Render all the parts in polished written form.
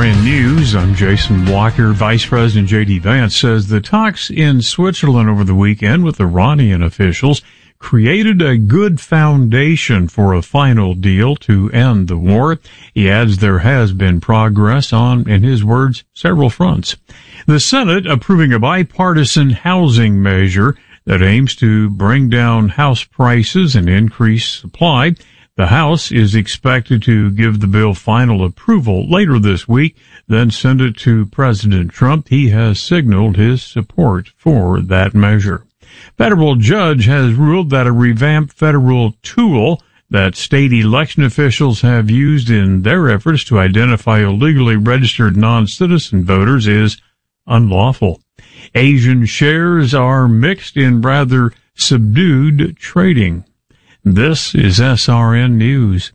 SRN News. I'm Jason Walker. Vice President J.D. Vance says the talks in Switzerland over the weekend with Iranian officials created a good foundation for a final deal to end the war. He adds there has been progress on, in his words, several fronts. The Senate approving a bipartisan housing measure that aims to bring down house prices and increase supply. The House is expected to give the bill final approval later this week, then send it to President Trump. He has signaled his support for that measure. Federal judge has ruled that a revamped federal tool that state election officials have used in their efforts to identify illegally registered non-citizen voters is unlawful. Asian shares are mixed in rather subdued trading. This is SRN News.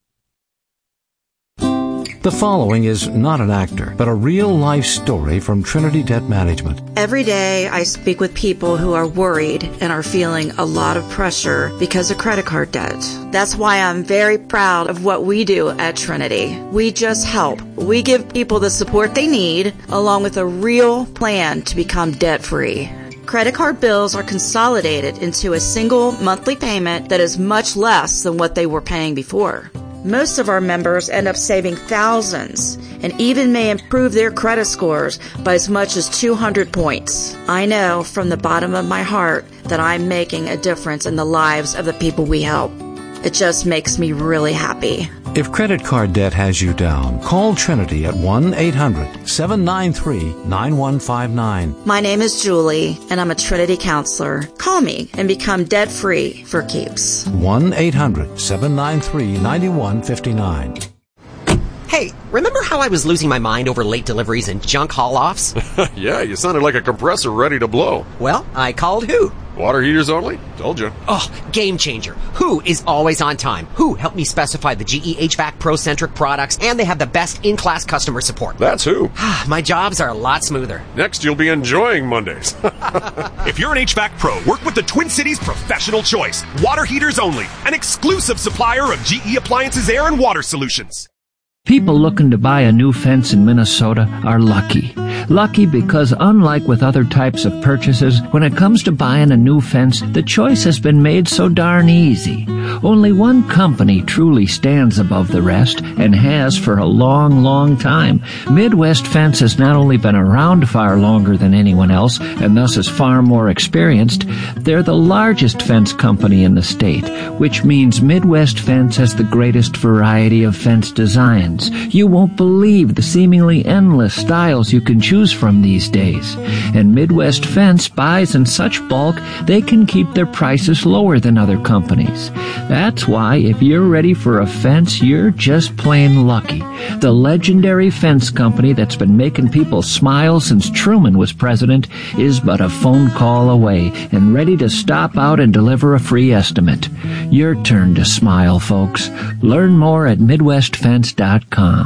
The following is not an actor, but a real-life story from Trinity Debt Management. Every day I speak with people who are worried and are feeling a lot of pressure because of credit card debt. That's why I'm very proud of what we do at Trinity. We just help. We give people the support they need, along with a real plan to become debt-free. Credit card bills are consolidated into a single monthly payment that is much less than what they were paying before. Most of our members end up saving thousands and even may improve their credit scores by as much as 200 points. I know from the bottom of my heart that I'm making a difference in the lives of the people we help. It just makes me really happy. If credit card debt has you down, call Trinity at 1-800-793-9159. My name is Julie, and I'm a Trinity counselor. Call me and become debt-free for keeps. 1-800-793-9159. Hey, remember how I was losing my mind over late deliveries and junk haul-offs? Yeah, you sounded like a compressor ready to blow. Well, I called Who. Water heaters only? Told you. Oh, game changer. Who is always on time. Who helped me specify the GE HVAC Pro-centric products, and they have the best in-class customer support. That's Who. My jobs are a lot smoother. Next, you'll be enjoying Mondays. If you're an HVAC pro, work with the Twin Cities Professional Choice. Water heaters only. An exclusive supplier of GE Appliances Air and Water Solutions. People looking to buy a new fence in Minnesota are lucky. Lucky because unlike with other types of purchases, when it comes to buying a new fence, the choice has been made so darn easy. Only one company truly stands above the rest and has for a long, long time. Midwest Fence has not only been around far longer than anyone else and thus is far more experienced, they're the largest fence company in the state, which means Midwest Fence has the greatest variety of fence designs. You won't believe the seemingly endless styles you can choose from these days. And Midwest Fence buys in such bulk, they can keep their prices lower than other companies. That's why if you're ready for a fence, you're just plain lucky. The legendary fence company that's been making people smile since Truman was president is but a phone call away and ready to stop out and deliver a free estimate. Your turn to smile, folks. Learn more at MidwestFence.com.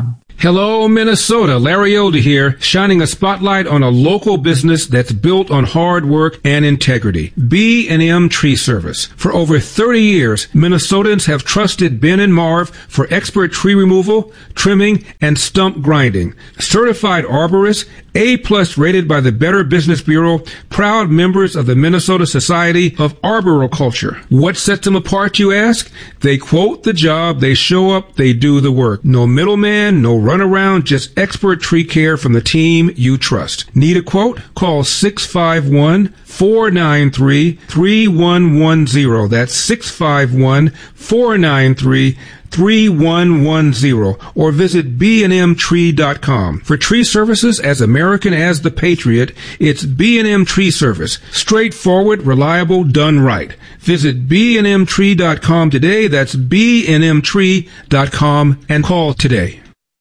Hello, Minnesota. Larry Elder here, shining a spotlight on a local business that's built on hard work and integrity. B&M Tree Service. For over 30 years, Minnesotans have trusted Ben and Marv for expert tree removal, trimming, and stump grinding. Certified arborists, A+ rated by the Better Business Bureau, proud members of the Minnesota Society of Arboriculture. What sets them apart, you ask? They quote the job, they show up, they do the work. No middleman, no runaround, just expert tree care from the team you trust. Need a quote? Call 651-493-3110. That's 651-493-3110, or visit bnmtree.com. For tree services as American as the Patriot, it's B&M Tree Service. Straightforward, reliable, done right. Visit bnmtree.com today. That's bnmtree.com, and call today.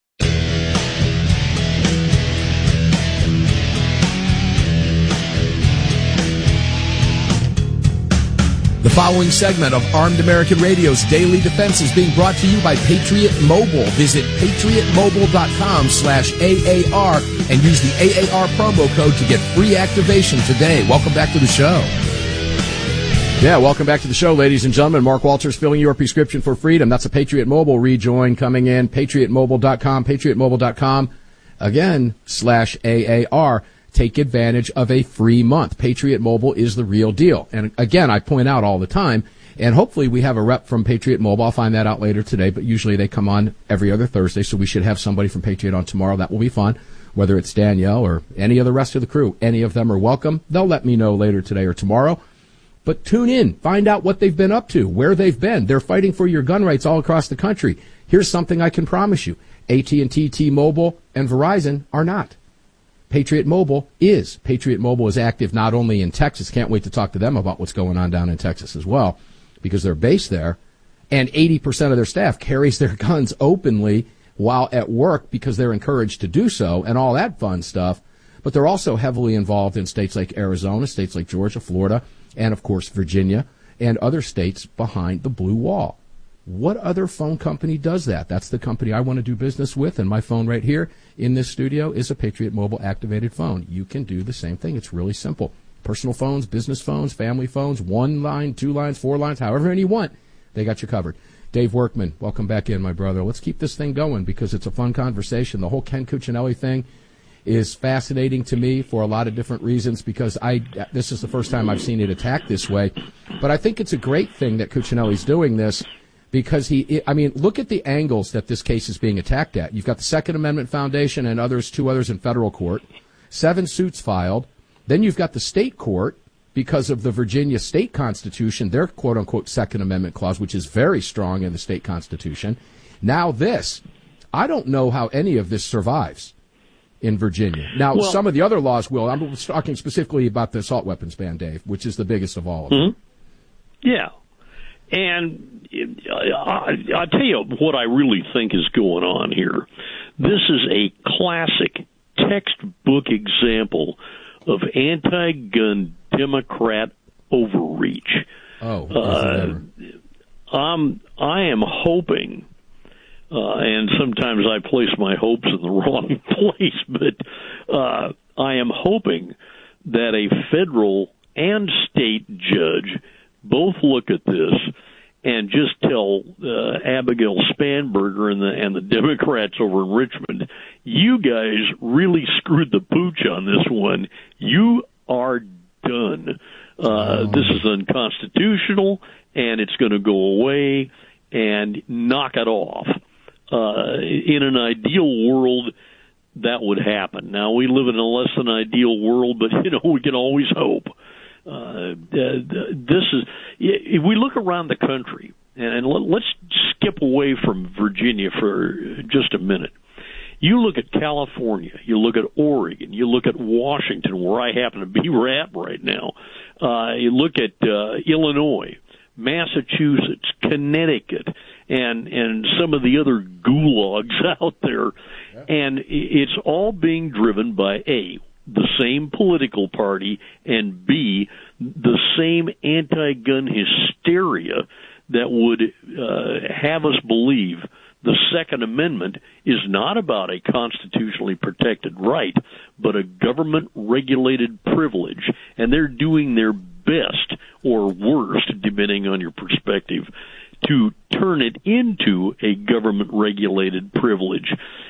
The following segment of Armed American Radio's Daily Defense is being brought to you by Patriot Mobile. Visit patriotmobile.com/AAR and use the AAR promo code to get free activation today. Welcome back to the show. Yeah, welcome back to the show, ladies and gentlemen. Mark Walters filling your prescription for freedom. That's a Patriot Mobile rejoin coming in. PatriotMobile.com, PatriotMobile.com. again, /AAR. Take advantage of a free month. Patriot Mobile is the real deal. And again, I point out all the time, and hopefully we have a rep from Patriot Mobile. I'll find that out later today, but usually they come on every other Thursday, so we should have somebody from Patriot on tomorrow. That will be fun, whether it's Danielle or any of the rest of the crew. Any of them are welcome. They'll let me know later today or tomorrow. But tune in. Find out what they've been up to, where they've been. They're fighting for your gun rights all across the country. Here's something I can promise you. AT&T, T-Mobile, and Verizon are not. Patriot Mobile is. Patriot Mobile is active not only in Texas. Can't wait to talk to them about what's going on down in Texas as well, because they're based there. And 80% of their staff carries their guns openly while at work because they're encouraged to do so and all that fun stuff. But they're also heavily involved in states like Arizona, states like Georgia, Florida, and, of course, Virginia and other states behind the blue wall. What other phone company does that? That's the company I want to do business with, and my phone right here in this studio is a Patriot Mobile activated phone. You can do the same thing. It's really simple. Personal phones, business phones, family phones, 1 line, 2 lines, 4 lines, however many you want, they got you covered. Dave Workman, welcome back in, my brother. Let's keep this thing going because it's a fun conversation. The whole Ken Cuccinelli thing is fascinating to me for a lot of different reasons because this is the first time I've seen it attacked this way. But I think it's a great thing that Cuccinelli's doing this because look at the angles that this case is being attacked at. You've got the Second Amendment Foundation and two others in federal court, 7 suits filed. Then you've got the state court because of the Virginia state constitution, their quote-unquote Second Amendment clause, which is very strong in the state constitution. Now this. I don't know how any of this survives in Virginia. Now, some of the other laws will. I'm talking specifically about the assault weapons ban, Dave, which is the biggest of all of them. Yeah. And I'll tell you what I really think is going on here. This is a classic textbook example of anti-gun Democrat overreach. I am hoping, and sometimes I place my hopes in the wrong place, but I am hoping that a federal and state judge both look at this and just tell Abigail Spanberger and the Democrats over in Richmond, you guys really screwed the pooch on this one. You are done. This is unconstitutional, and it's going to go away, and knock it off. In an ideal world, that would happen. Now, we live in a less than ideal world, but, we can always hope. This is, if we look around the country, and let's skip away from Virginia for just a minute. You look at California, you look at Oregon, you look at Washington, where I happen to be at right now. You look at Illinois, Massachusetts, Connecticut, and some of the other gulags out there. Yeah. And it's all being driven by A, the same political party, and B, the same anti-gun hysteria that would have us believe the Second Amendment is not about a constitutionally protected right, but a government-regulated privilege, and they're doing their best, or worst, depending on your perspective, to turn it into a government-regulated privilege.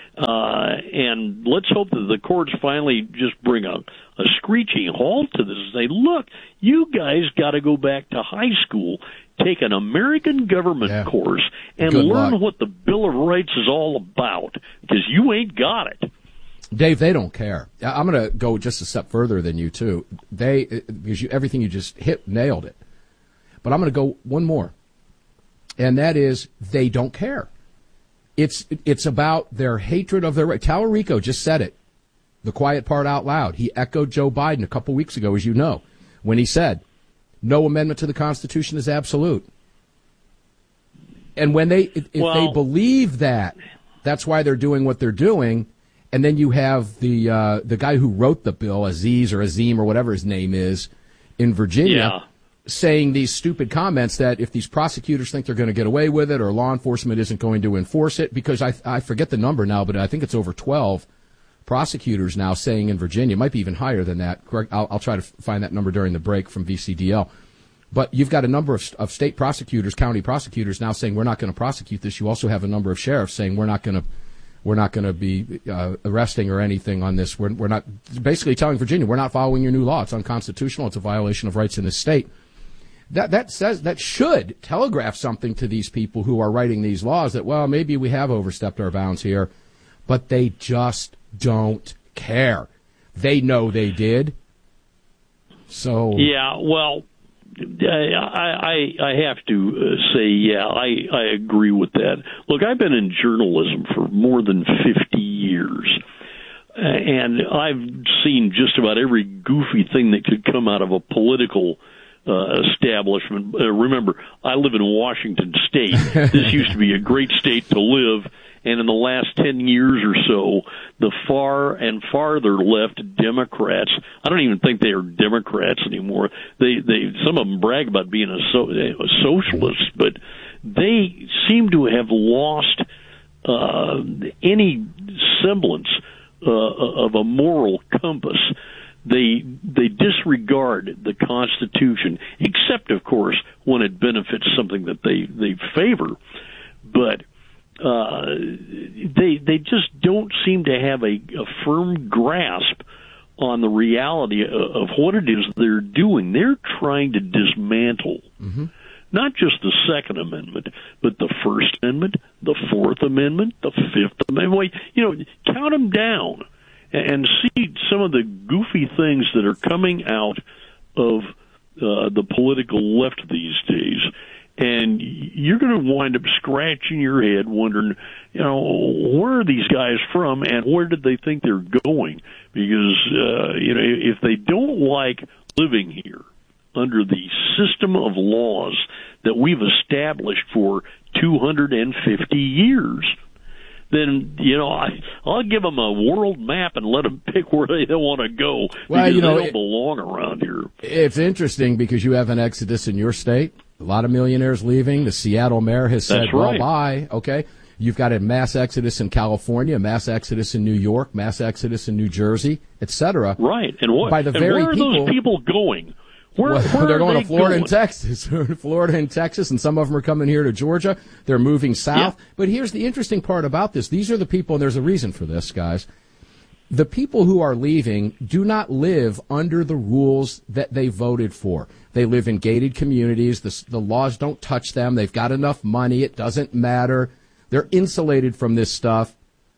And let's hope that the courts finally just bring a screeching halt to this and say, look, you guys got to go back to high school, take an American government course, and learn what the Bill of Rights is all about, because you ain't got it. Dave, they don't care. I'm going to go just a step further than you, too. Because everything you just nailed it. But I'm going to go one more. And that is, they don't care. It's about their hatred of their right. Talarico just said it, the quiet part out loud. He echoed Joe Biden a couple weeks ago, as you know, when he said, no amendment to the Constitution is absolute. And when they believe that, that's why they're doing what they're doing. And then you have the guy who wrote the bill, Aziz or Azim or whatever his name is, in Virginia, saying these stupid comments that if these prosecutors think they're going to get away with it or law enforcement isn't going to enforce it, because I forget the number now, but I think it's over 12 prosecutors now saying in Virginia, it might be even higher than that. Correct? I'll try to find that number during the break from VCDL. But you've got a number of state prosecutors, county prosecutors now saying we're not going to prosecute this. You also have a number of sheriffs saying we're not going we're not going to be arresting or anything on this. We're not basically telling Virginia, we're not following your new law. It's unconstitutional. It's a violation of rights in this state. That should telegraph something to these people who are writing these laws that, well, maybe we have overstepped our bounds here, but they just don't care. They know they did. So yeah, well, I have to say, yeah, I agree with that. Look, I've been in journalism for more than 50 years, and I've seen just about every goofy thing that could come out of a political establishment. Remember, I live in Washington State. This used to be a great state to live, and in the last 10 years or so, the far and farther left Democrats, I don't even think they are Democrats anymore. They some of them brag about being a socialist, but they seem to have lost any semblance of a moral compass. They disregard the Constitution, except, of course, when it benefits something that they favor. But they just don't seem to have a firm grasp on the reality of what it is they're doing. They're trying to dismantle not just the Second Amendment, but the First Amendment, the Fourth Amendment, the Fifth Amendment. Count them down and see some of the goofy things that are coming out of the political left these days. And you're going to wind up scratching your head wondering, where are these guys from and where did they think they're going? Because, if they don't like living here under the system of laws that we've established for 250 years, then, I'll give them a world map and let them pick where they want to go. Well, because they don't belong around here. It's interesting because you have an exodus in your state. A lot of millionaires leaving. The Seattle mayor has said, well, bye. Okay. You've got a mass exodus in California, mass exodus in New York, mass exodus in New Jersey, et cetera. Right. And what? By the very where are those people going? Where they're going to Florida going? and Texas. Florida and Texas, and some of them are coming here to Georgia. They're moving south. Yeah. But here's the interesting part about this. These are the people, and there's a reason for this, guys. The people who are leaving do not live under the rules that they voted for. They live in gated communities. The laws don't touch them. They've got enough money. It doesn't matter. They're insulated from this stuff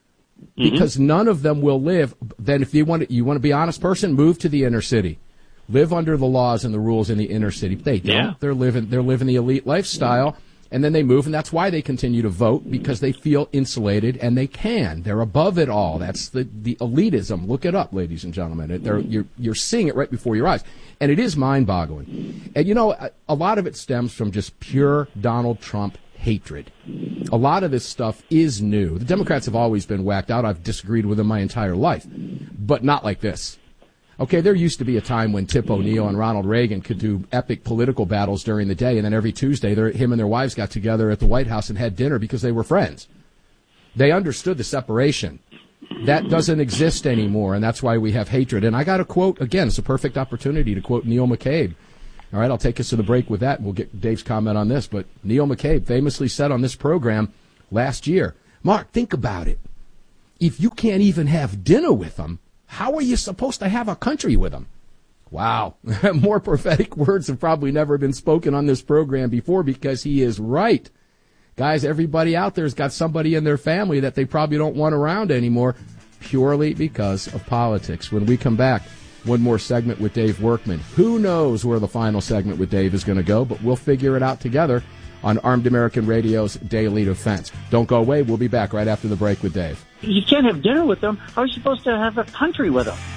because none of them will live. Then if you want to be an honest person, move to the inner city. Live under the laws and the rules in the inner city. They don't. Yeah. They're living the elite lifestyle, and then they move, and that's why they continue to vote, because they feel insulated, and they can. They're above it all. That's the elitism. Look it up, ladies and gentlemen. You're seeing it right before your eyes, and it is mind-boggling. And, a lot of it stems from just pure Donald Trump hatred. A lot of this stuff is new. The Democrats have always been whacked out. I've disagreed with them my entire life, but not like this. Okay, there used to be a time when Tip O'Neill and Ronald Reagan could do epic political battles during the day, and then every Tuesday him and their wives got together at the White House and had dinner because they were friends. They understood the separation. That doesn't exist anymore, and that's why we have hatred. And I got to quote, again, it's a perfect opportunity to quote Neil McCabe. All right, I'll take us to the break with that, and we'll get Dave's comment on this. But Neil McCabe famously said on this program last year, Mark, think about it. If you can't even have dinner with them, how are you supposed to have a country with them? Wow. More prophetic words have probably never been spoken on this program before, because he is right. Guys, everybody out there has got somebody in their family that they probably don't want around anymore, purely because of politics. When we come back, one more segment with Dave Workman. Who knows where the final segment with Dave is going to go, but we'll figure it out together on Armed American Radio's Daily Defense. Don't go away. We'll be back right after the break with Dave. You can't have dinner with them. How are you supposed to have a country with them?